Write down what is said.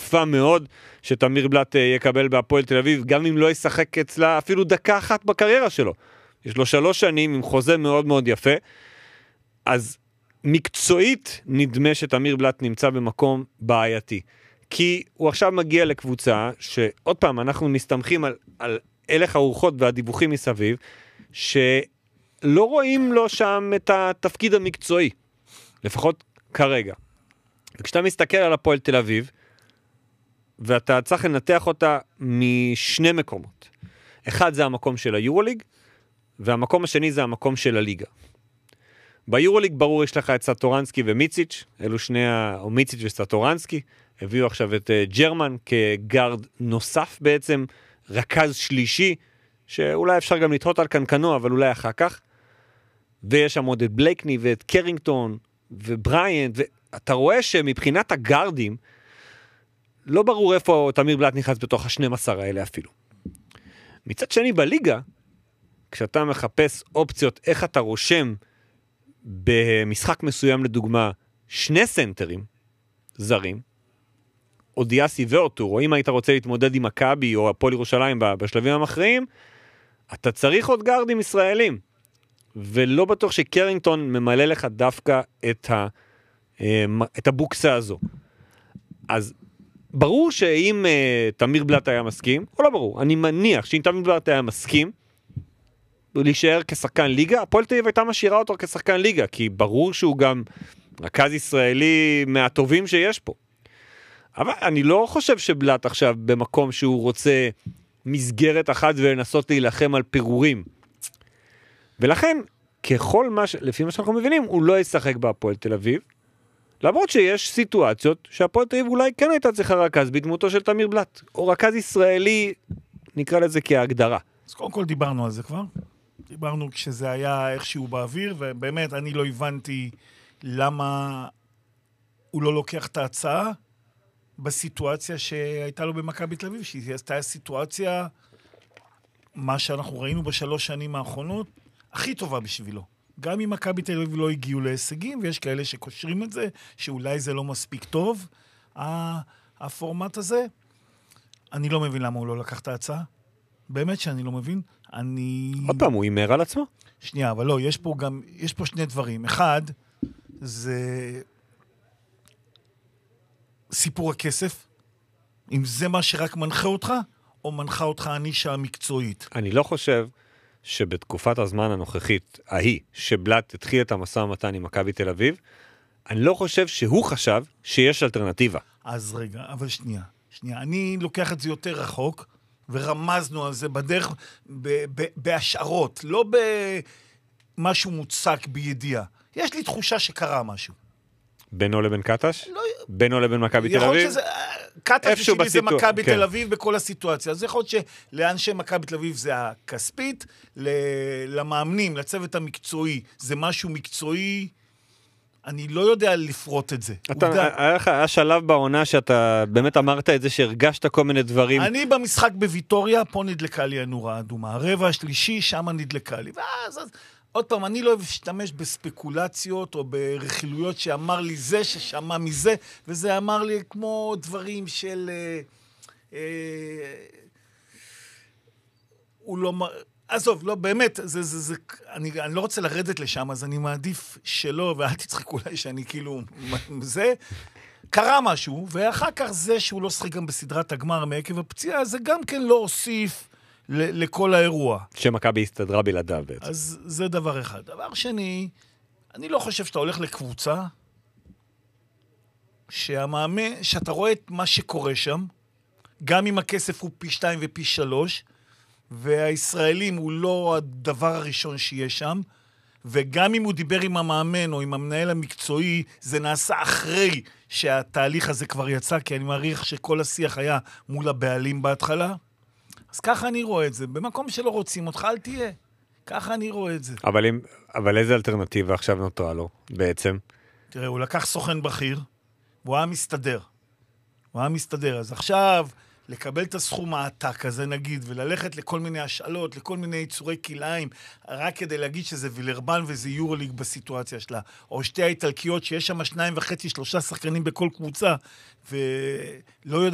יפה מאוד שתמיר בלט יקבל בהפועל תל אביב, גם אם לא ישחק אצלה אפילו דקה אחת בקריירה שלו. יש לו 3 שנים עם חוזה מאוד מאוד יפה, אז מקצועית נדמה שתמיר בלט נמצא במקום בעייתי. כי הוא עכשיו מגיע לקבוצה שעוד פעם אנחנו מסתמכים על הלך הרוחות והדיווחים מסביב, שלא רואים לו שם את התפקיד המקצועי, לפחות כרגע. וכשאתה מסתכל על הפועל תל אביב, ואתה צריך לנתח אותה משני מקומות. אחד זה המקום של היורוליג, והמקום השני זה המקום של הליגה. ביורוליג ברור יש לך את סטורנסקי ומיציץ', אלו או מיציץ' וסטורנסקי, הביאו עכשיו את ג'רמן כגארד נוסף בעצם, רכז שלישי, שאולי אפשר גם לתהות על קנקנו, אבל אולי אחר כך. ויש שם עוד את בלייקני ואת קרינגטון ובריינט, ואתה רואה שמבחינת הגארדים, לא ברור איפה תמיר בלט נכנס בתוך ה-12 האלה אפילו. מצד שני בליגה, כשאתה מחפש אופציות איך אתה רושם במשחק מסוים לדוגמה 2 סנטרים זרים, או דיאסי ואוטור, או אם היית רוצה להתמודד עם מכבי או הפועל ירושלים בשלבים המכריעים, אתה צריך עוד גארדים ישראלים, ולא בטוח שקרינגטון ממלא לך דווקא את הבוקסה הזו. אז ברור שאם תמיר בלט היה מסכים, או לא ברור, אני מניח שאם תמיר בלט היה מסכים, להישאר כשחקן ליגה, הפועל תל אביב הייתה משאירה אותו כשחקן ליגה, כי ברור שהוא גם רכז ישראלי מהטובים שיש פה. אבל אני לא חושב שבלט עכשיו במקום שהוא רוצה מסגרת אחת ולנסות להילחם על פירורים. ולכן, לפי מה שאנחנו מבינים, הוא לא ישחק בהפועל תל אביב, למרות שיש סיטואציות שהפועל תל אביב אולי כן הייתה צריכה רכז בדמותו של תמיר בלט, או רכז ישראלי, נקרא לזה כהגדרה. אז קודם כל דיברנו על זה כבר. דיברנו כשזה היה איכשהו באוויר, ובאמת אני לא הבנתי למה הוא לא לוקח את ההצעה בסיטואציה שהייתה לו במכבי תל אביב, שהיא הייתה סיטואציה, מה שאנחנו ראינו ב3 שנים האחרונות, הכי טובה בשבילו. גם אם מכבי תל אביב לא הגיעו להישגים, ויש כאלה שקושרים את זה, שאולי זה לא מספיק טוב, הפורמט הזה. אני לא מבין למה הוא לא לקח את ההצעה. באמת שאני לא מבין. עוד פעם, הוא יימר על עצמו? שנייה, אבל לא, יש פה 2 דברים. אחד, זה סיפור הכסף. אם זה מה שרק מנחה אותך, או מנחה אותך הנישה המקצועית. אני לא חושב שבתקופת הזמן הנוכחית, שבלט התחיל את המשא ומתן עם מכבי תל אביב, אני לא חושב שהוא חשב שיש אלטרנטיבה. אז רגע, אבל שנייה. אני לוקח את זה יותר רחוק, ורמזנו על זה בדרך, בהשערות, לא במשהו מוצק בידיעה. יש לי תחושה שקרה משהו. בינו לבין קטש? לא, בינו לבין מכבי תל אביב? יכול שזה, קטש שלי זה מכבי תל אביב בכל הסיטואציה. אז יכול להיות שלאנשי מכבי תל אביב זה הכספית, למאמנים, לצוות המקצועי, זה משהו מקצועי, אני לא יודע לפרוט את זה. היה שלב בעונה שאתה באמת אמרת את זה, שהרגשת כל מיני דברים. אני במשחק בוויטוריה, פה נדלקה לי הנורה האדומה. הרבע השלישי, שם נדלקה לי. ואז, עוד פעם, אני לא אוהב להשתמש בספקולציות או ברכילויות שאמר לי זה, ששמע מזה, וזה אמר לי כמו דברים של... הוא לא... עזוב, לא, באמת, אני לא רוצה לרדת לשם, אז אני מעדיף שלא, ואל תצחק אולי שאני כאילו... זה... קרה משהו, ואחר כך זה שהוא לא שחק גם בסדרת הגמר מעקב הפציעה, זה גם כן לא הוסיף לכל האירוע. שמכבי הסתדרה בלעדיו בעצם. אז זה דבר אחד. דבר שני, אני לא חושב שאתה הולך לקבוצה, שאתה רואה את מה שקורה שם, גם אם הכסף הוא פי 2 ופי 3, והישראלים הוא לא הדבר הראשון שיש שם, וגם אם הוא דיבר עם המאמן או עם המנהל המקצועי, זה נעשה אחרי שהתהליך הזה כבר יצא, כי אני מעריך שכל השיח היה מול הבעלים בהתחלה. אז ככה אני רואה את זה. במקום שלא רוצים אותך, אל תהיה. ככה אני רואה את זה. אבל איזה אלטרנטיבה עכשיו נותרה לו בעצם? תראה, הוא לקח סוכן בכיר, והוא היה מסתדר. אז עכשיו... לקבל את הסכום העתק הזה נגיד, וללכת לכל מיני השאלות, לכל מיני יצורי כלאיים, רק כדי להגיד שזה וילרבן וזה יורוליג בסיטואציה שלה. או 2 האיטלקיות שיש שם 2.5-3 שחקנים בכל קבוצה, ולא יודע